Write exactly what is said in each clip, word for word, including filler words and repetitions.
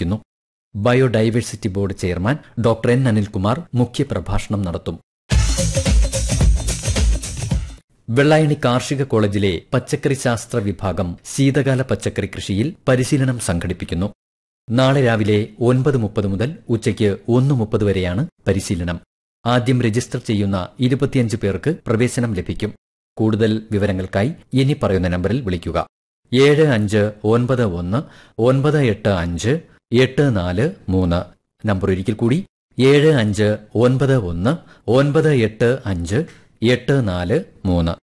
സംഘടിപ്പിക്കുന്നു. Biodiversity board chairman doctor N Anilkumar മുഖ്യപ്രഭാഷണം നടത്തും. വെള്ളായണി കാർഷിക കോളേജിലെ പച്ചക്കറി ശാസ്ത്ര വിഭാഗം ശീതകാല പച്ചക്കറി കൃഷിയിൽ പരിശീലനം സംഘടിപ്പിക്കുന്നു. നാളെ രാവിലെ ഒൻപത് മുപ്പത് മുതൽ ഉച്ചയ്ക്ക് ഒന്ന് മുപ്പത് വരെയാണ് പരിശീലനം. ആദ്യം രജിസ്റ്റർ ചെയ്യുന്ന ഇരുപത്തിയഞ്ച് പേർക്ക് പ്രവേശനം ലഭിക്കും. കൂടുതൽ വിവരങ്ങൾക്കായി ഇനി പറയുന്ന നമ്പറിൽ വിളിക്കുക. ഏഴ് അഞ്ച് ഒൻപത് ഒന്ന് ഒൻപത് എട്ട് അഞ്ച് എട്ട് നാല് മൂന്ന്. നമ്പർ ഒരിക്കൽ കൂടി ഏഴ് അഞ്ച് ഒൻപത് ഒന്ന് ഒൻപത് എട്ട് അഞ്ച് എട്ട് നാല് മൂന്ന്.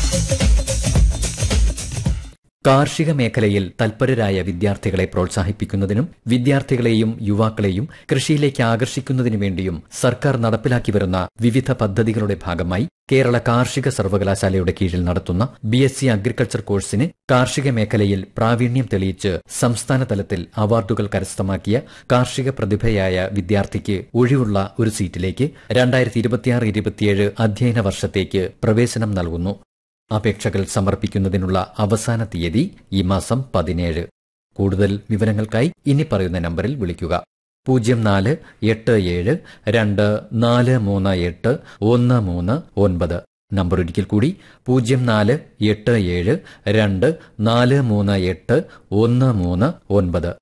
കാർഷിക മേഖലയിൽ തൽപരരായ വിദ്യാർത്ഥികളെ പ്രോത്സാഹിപ്പിക്കുന്നതിനും വിദ്യാർത്ഥികളെയും യുവാക്കളെയും കൃഷിയിലേക്ക് ആകർഷിക്കുന്നതിനു വേണ്ടിയും സർക്കാർ നടപ്പിലാക്കി വരുന്ന വിവിധ പദ്ധതികളുടെ ഭാഗമായി കേരള കാർഷിക സർവകലാശാലയുടെ കീഴിൽ നടത്തുന്ന ബി എസ് സി അഗ്രികൾച്ചർ കോഴ്സിന് കാർഷിക മേഖലയിൽ പ്രാവീണ്യം തെളിയിച്ച് സംസ്ഥാന തലത്തിൽ അവാർഡുകൾ കരസ്ഥമാക്കിയ കാർഷിക പ്രതിഭയായ വിദ്യാർത്ഥിക്ക് ഒഴിവുള്ള ഒരു സീറ്റിലേക്ക് രണ്ടായിരത്തി ഇരുപത്തിയാറ് ഇരുപത്തിയേഴ് അധ്യയന വർഷത്തേക്ക് പ്രവേശനം നൽകുന്നു. അപേക്ഷകൾ സമർപ്പിക്കുന്നതിനുള്ള അവസാന തീയതി ഈ മാസം പതിനേഴ്. കൂടുതൽ വിവരങ്ങൾക്കായി ഇനി പറയുന്ന നമ്പറിൽ വിളിക്കുക. പൂജ്യം നാല് എട്ട് ഏഴ് രണ്ട് നാല് മൂന്ന് എട്ട് ഒന്ന് മൂന്ന് ഒൻപത്. നമ്പർ ഒരിക്കൽ കൂടി പൂജ്യം നാല് എട്ട് ഏഴ് രണ്ട് നാല് മൂന്ന് എട്ട് ഒന്ന് മൂന്ന് ഒൻപത്.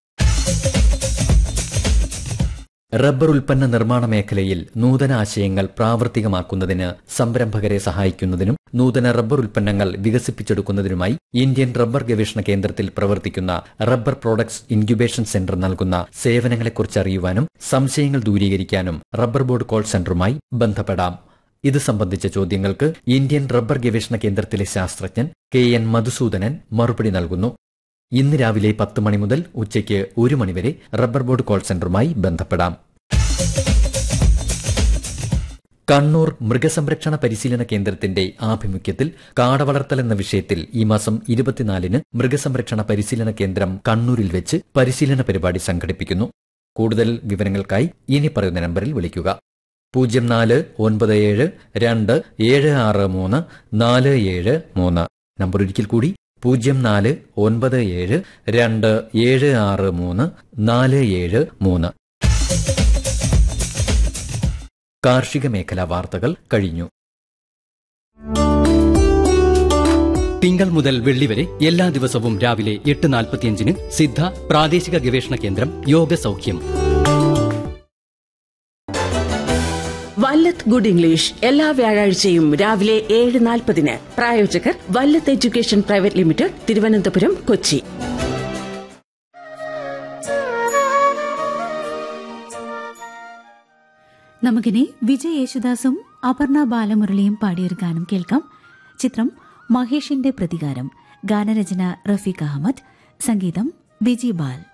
റബ്ബർ ഉൽപ്പന്ന നിർമ്മാണ മേഖലയിൽ നൂതന ആശയങ്ങൾ പ്രാവർത്തികമാക്കുന്നതിന് സംരംഭകരെ സഹായിക്കുന്നതിനും നൂതന റബ്ബർ ഉൽപ്പന്നങ്ങൾ വികസിപ്പിച്ചെടുക്കുന്നതിനുമായി ഇന്ത്യൻ റബ്ബർ ഗവേഷണ കേന്ദ്രത്തിൽ പ്രവർത്തിക്കുന്ന റബ്ബർ പ്രോഡക്ട്സ് ഇൻക്യുബേഷൻ സെന്റർ നൽകുന്ന സേവനങ്ങളെക്കുറിച്ച് അറിയുവാനും സംശയങ്ങൾ ദൂരീകരിക്കാനും റബ്ബർ ബോർഡ് കോൾ സെന്ററുമായി ബന്ധപ്പെടാം. ഇത് സംബന്ധിച്ച ചോദ്യങ്ങൾക്ക് ഇന്ത്യൻ റബ്ബർ ഗവേഷണ കേന്ദ്രത്തിലെ ശാസ്ത്രജ്ഞൻ കെ എൻ മധുസൂദനൻ മറുപടി നൽകുന്നു. ഇന്ന് രാവിലെ പത്ത് മണി മുതൽ ഉച്ചയ്ക്ക് ഒരു മണിവരെ റബ്ബർ ബോർഡ് കോൾ സെന്ററുമായി ബന്ധപ്പെടാം. കണ്ണൂർ മൃഗസംരക്ഷണ പരിശീലന കേന്ദ്രത്തിന്റെ ആഭിമുഖ്യത്തിൽ കാടവളർത്തൽ എന്ന വിഷയത്തിൽ ഈ മാസം ഇരുപത്തിനാലിന് മൃഗസംരക്ഷണ പരിശീലന കേന്ദ്രം കണ്ണൂരിൽ വെച്ച് പരിശീലന പരിപാടി സംഘടിപ്പിക്കുന്നു. കൂടുതൽ വിവരങ്ങൾക്കായി ഇനി പറയുന്ന നമ്പറിൽ വിളിക്കുക. പൂജ്യം നാല് ഒൻപത് ഏഴ് രണ്ട് ഏഴ് ആറ് മൂന്ന് നാല് ഏഴ് മൂന്ന്. നമ്പർ ഒരിക്കൽ കൂടി പൂജ്യം നാല് ഒൻപത് ഏഴ് രണ്ട് ഏഴ് ആറ് മൂന്ന് നാല് ഏഴ് മൂന്ന്. കാർഷിക മേഖലാ വാർത്തകൾ കഴിഞ്ഞു. തിങ്കൾ മുതൽ വെള്ളി വരെ എല്ലാ ദിവസവും രാവിലെ എട്ട് നാൽപ്പത്തിയഞ്ചിന് സിദ്ധ പ്രാദേശിക ഗവേഷണ കേന്ദ്രം യോഗ സൗഖ്യം. വല്ലത്ത് ഗുഡ് ഇംഗ്ലീഷ് എല്ലാ വ്യാഴാഴ്ചയും രാവിലെ ഏഴ് നാൽപ്പതിന്. പ്രായോജകർ Vallath education private limited, Thiruvananthapuram, Kochi. നമുക്കിനി വിജയ് യേശുദാസും അപർണ ബാലമുരളിയും പാടിയൊരു ഗാനം കേൾക്കാം. ചിത്രം മഹേഷിന്റെ പ്രതികാരം. ഗാനരചന റഫീഖ് അഹമ്മദ്, സംഗീതം ബിജി ബാൽ.